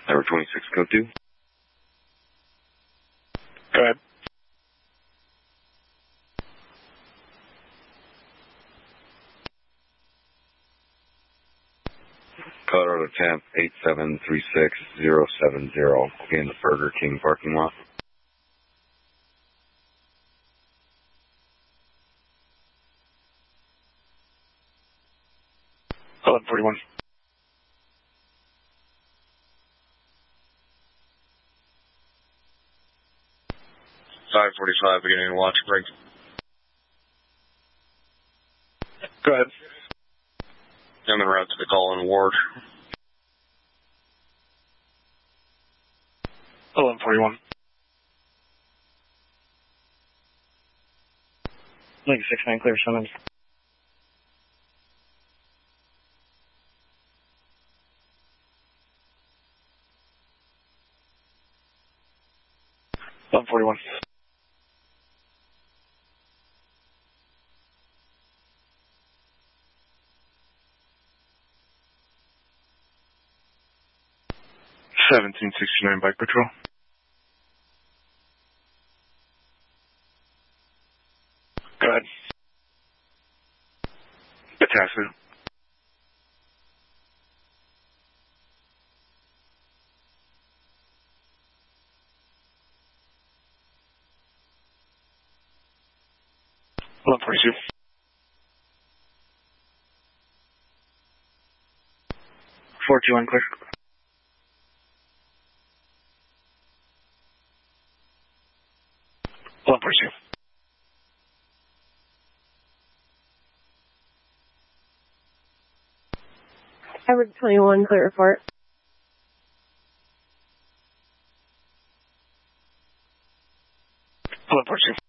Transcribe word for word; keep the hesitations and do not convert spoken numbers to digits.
Number twenty-six, code two. Go ahead. Colorado temp eight seven three six zero seven zero in the Burger King parking lot. eleven forty-one. five forty-five, beginning to watch break. Go ahead. On the route to the call-in ward. eleven forty-one. Link six nine, clear summons. eleven forty-one. seventeen sixty-nine, bike patrol. Go ahead. Potassium. eleven forty-two. four two one, clear. eleven forty-two. Average twenty-one, clear report. eleven forty-two.